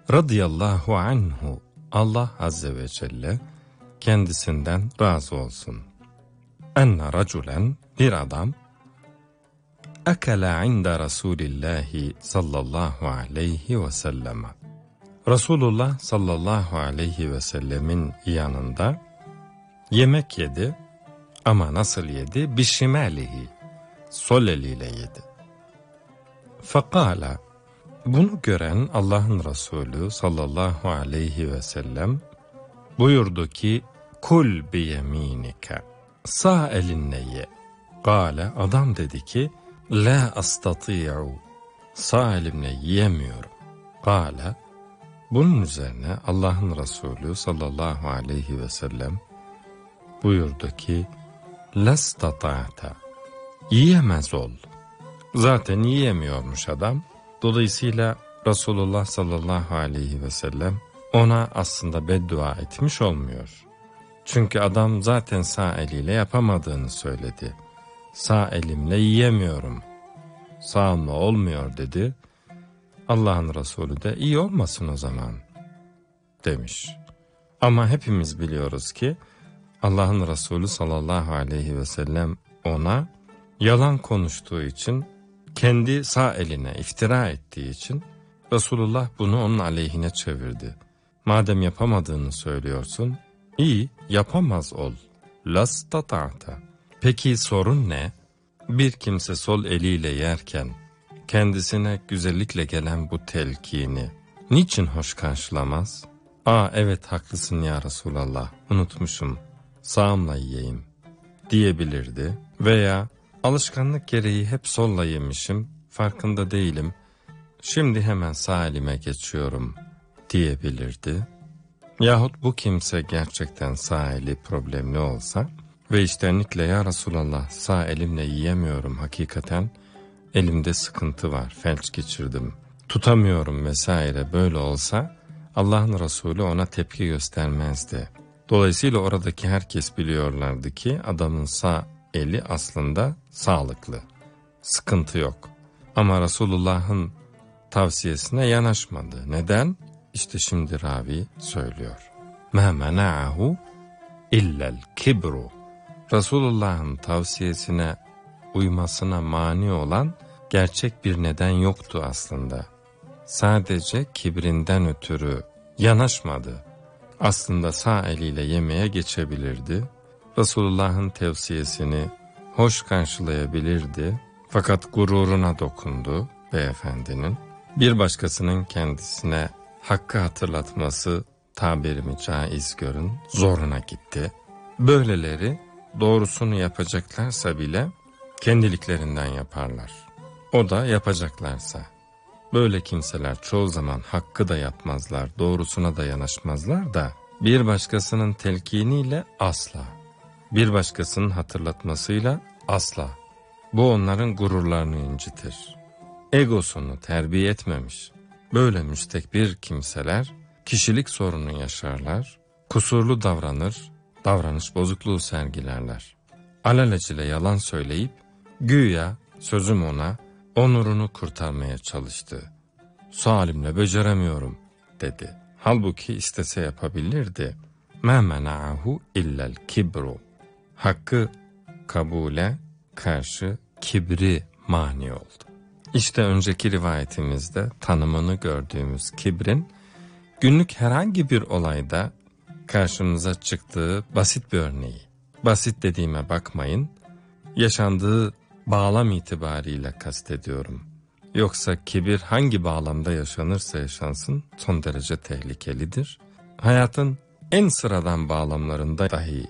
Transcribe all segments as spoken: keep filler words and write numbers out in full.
radıyallahu anhu, Allah azze ve celle kendisinden razı olsun. Enne raculen, bir adam, ekele inde Resulillahi sallallahu aleyhi ve sellem. Resulullah sallallahu aleyhi ve sellemin yanında yemek yedi, ama nasıl yedi? Bişimalihi, sol eliyle yedi. Fekala, bunu gören Allah'ın Resulü sallallahu aleyhi ve sellem buyurdu ki, kul biyeminike, sağ elinle ye. Kale, adam dedi ki, la astati'u, sağ elimle yiyemiyorum. Kale, bunun üzerine Allah'ın Resulü sallallahu aleyhi ve sellem buyurdu ki, lestata'ta, yiyemez ol. Zaten yiyemiyormuş adam. Dolayısıyla Resulullah sallallahu aleyhi ve sellem ona aslında beddua etmiş olmuyor. Çünkü adam zaten sağ eliyle yapamadığını söyledi. Sağ elimle yiyemiyorum, sağımla olmuyor dedi. Allah'ın Resulü de iyi olmasın o zaman demiş. Ama hepimiz biliyoruz ki Allah'ın Resulü sallallahu aleyhi ve sellem ona yalan konuştuğu için, kendi sağ eline iftira ettiği için Resulullah bunu onun aleyhine çevirdi. Madem yapamadığını söylüyorsun, iyi, yapamaz ol. Lastata'ta. Peki sorun ne? Bir kimse sol eliyle yerken kendisine güzellikle gelen bu telkini niçin hoş karşılamaz? Aa evet, haklısın ya Resulallah, unutmuşum, sağımla yiyeyim diyebilirdi. Veya alışkanlık gereği hep solla yemişim, farkında değilim, şimdi hemen sağ elime geçiyorum diyebilirdi. Yahut bu kimse gerçekten sağ eli problemli olsa ve içtenlikle ya Resulallah sağ elimle yiyemiyorum, hakikaten elimde sıkıntı var, felç geçirdim, tutamıyorum vesaire, böyle olsa Allah'ın Resulü ona tepki göstermezdi. Dolayısıyla oradaki herkes biliyorlardı ki adamın sağ eli aslında sağlıklı, sıkıntı yok. Ama Resulullah'ın tavsiyesine yanaşmadı. Neden? İşte şimdi ravi söylüyor. مَا مَنَعَهُ اِلَّا الْكِبْرُ. Resulullah'ın tavsiyesine uymasına mani olan gerçek bir neden yoktu aslında. Sadece kibrinden ötürü yanaşmadı. Aslında sağ eliyle yemeğe geçebilirdi. Resulullah'ın tavsiyesini hoş karşılayabilirdi. Fakat gururuna dokundu beyefendinin. Bir başkasının kendisine hakkı hatırlatması, tabirimi caiz görün, zoruna gitti. Böyleleri doğrusunu yapacaklarsa bile kendiliklerinden yaparlar. O da yapacaklarsa. Böyle kimseler çoğu zaman hakkı da yapmazlar, doğrusuna da yanaşmazlar da bir başkasının telkiniyle asla, bir başkasının hatırlatmasıyla asla. Bu onların gururlarını incitir. Egosunu terbiye etmemiş. Böyle müstekbir kimseler kişilik sorunu yaşarlar, kusurlu davranır, davranış bozukluğu sergilerler. Alelacele yalan söyleyip güya sözüm ona onurunu kurtarmaya çalıştı. Sağ elimle beceremiyorum dedi. Halbuki istese yapabilirdi. مَا مَنَعَهُ اِلَّا الْكِبْرُ. Hakkı kabule karşı kibri mani oldu. İşte önceki rivayetimizde tanımını gördüğümüz kibrin günlük herhangi bir olayda karşımıza çıktığı basit bir örneği. Basit dediğime bakmayın, yaşandığı bağlam itibariyle kastediyorum. Yoksa kibir hangi bağlamda yaşanırsa yaşansın son derece tehlikelidir. Hayatın en sıradan bağlamlarında dahi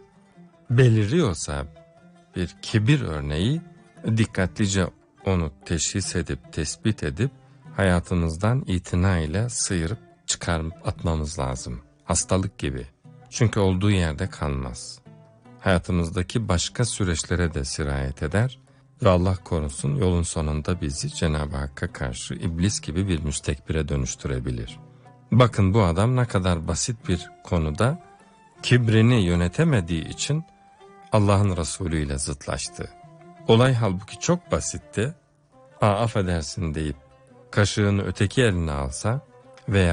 beliriyorsa bir kibir örneği, dikkatlice onu teşhis edip tespit edip hayatımızdan itina ile sıyırıp çıkarıp atmamız lazım. Hastalık gibi. Çünkü olduğu yerde kalmaz. Hayatımızdaki başka süreçlere de sirayet eder ve Allah korusun yolun sonunda bizi Cenab-ı Hakk'a karşı iblis gibi bir müstekbire dönüştürebilir. Bakın bu adam ne kadar basit bir konuda kibrini yönetemediği için Allah'ın Resulü ile zıtlaştı. Olay halbuki çok basitti. Aa, affedersin deyip kaşığını öteki eline alsa veya